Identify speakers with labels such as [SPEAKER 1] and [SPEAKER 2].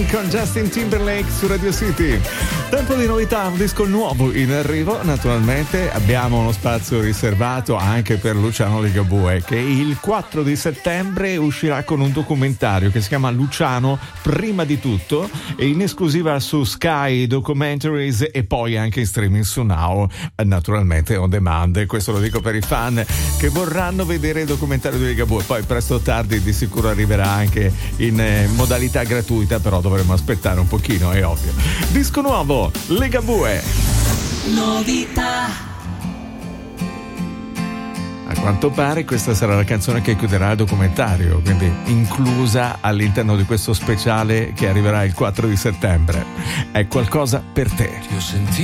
[SPEAKER 1] Feeling con Justin Timberlake su Radio City. Tempo di novità, un disco nuovo in arrivo. Naturalmente abbiamo uno spazio riservato anche per Luciano Ligabue, che il 4 di settembre uscirà con un documentario che si chiama Luciano prima di tutto, e in esclusiva su Sky Documentaries e poi anche in streaming su Now, naturalmente on demand. Questo lo dico per i fan che vorranno vedere il documentario di Ligabue. Poi presto o tardi di sicuro arriverà anche in modalità gratuita, però dovremo aspettare un pochino, è ovvio. Disco nuovo, Ligabue.
[SPEAKER 2] Novità.
[SPEAKER 1] A quanto pare questa sarà la canzone che chiuderà il documentario, quindi inclusa all'interno di questo speciale che arriverà il 4 di settembre. È qualcosa per te.